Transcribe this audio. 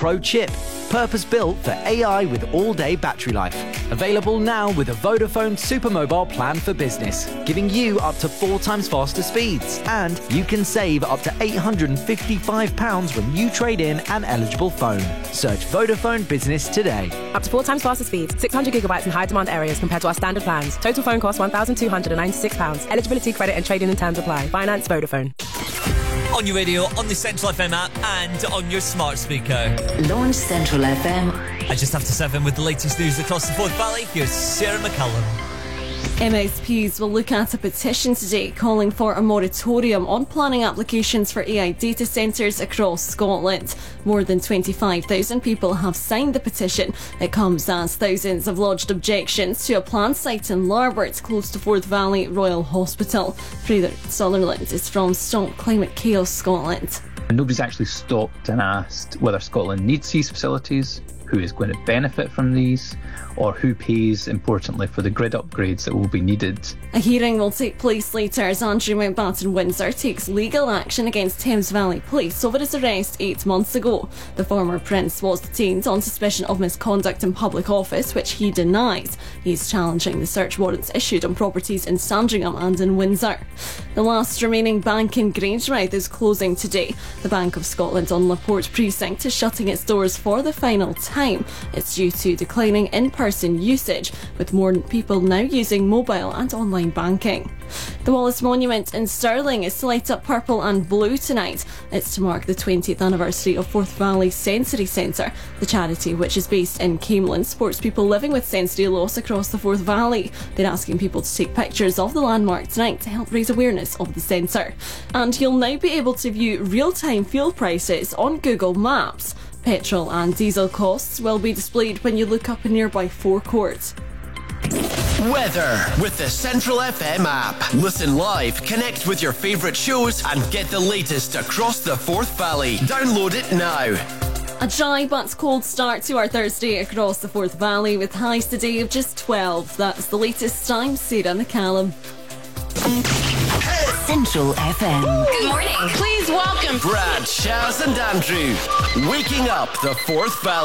Pro chip, purpose-built for AI with all-day battery life. Available now with a Vodafone Supermobile plan for business, giving you up to 4 times faster speeds. And you can save up to £855 when you trade in an eligible phone. Search Vodafone Business today. Up to 4 times faster speeds, 600 gigabytes in high demand areas compared to our standard plans. Total phone cost £1,296. Eligibility, credit and trading and terms apply. Finance Vodafone. On your radio, on the Central FM app, and on your smart speaker. Launch Central FM. And just after 7 with the latest news across the Forth Valley, here's Sarah McCullum. MSPs will look at a petition today calling for a moratorium on planning applications for AI data centres across Scotland. More than 25,000 people have signed the petition. It comes as thousands have lodged objections to a planned site in Larbert, close to Forth Valley Royal Hospital. Fraser Sutherland is from Stop Climate Chaos Scotland. Nobody's actually stopped and asked whether Scotland needs these facilities, who is going to benefit from these, or who pays, importantly, for the grid upgrades that will be needed. A hearing will take place later as Andrew Mountbatten Windsor takes legal action against Thames Valley Police over his arrest 8 months ago. The former Prince was detained on suspicion of misconduct in public office, which he denies. He's challenging the search warrants issued on properties in Sandringham and in Windsor. The last remaining bank in Grangemouth is closing today. The Bank of Scotland on Laporte Precinct is shutting its doors for the final time. It's due to declining in-person usage, with more people now using mobile and online banking. The Wallace Monument in Stirling is to light up purple and blue tonight. It's to mark the 20th anniversary of Forth Valley Sensory Centre. The charity, which is based in Camelin, supports people living with sensory loss across the Forth Valley. They're asking people to take pictures of the landmark tonight to help raise awareness of the centre. And you'll now be able to view real-time fuel prices on Google Maps. Petrol and diesel costs will be displayed when you look up a nearby forecourt. Weather with the Central FM app. Listen live, connect with your favourite shows and get the latest across the Forth Valley. Download it now. A dry but cold start to our Thursday across the Forth Valley with highs today of just 12. That's the latest. I'm Sarah McCallum. Central FM. Good morning. Please welcome Brad, Shaz and Andrew. Waking up the Forth Valley.